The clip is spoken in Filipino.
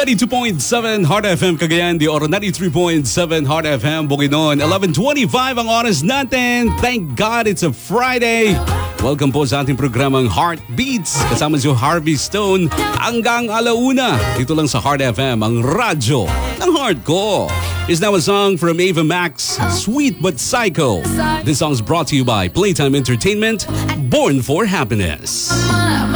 92.7 Heart FM Cagayan de Oro, 93.7 Heart FM Bukidnon. 11:25 ang oras natin. Thank God it's a Friday. Welcome po sa ating programang Heartbeats. Kasama si Harvey Stone hanggang alauna. Dito lang sa Heart FM, ang radyo ng heart ko. Is now a song from Ava Max, Sweet But Psycho. This song is brought to you by Playtime Entertainment, Born for Happiness.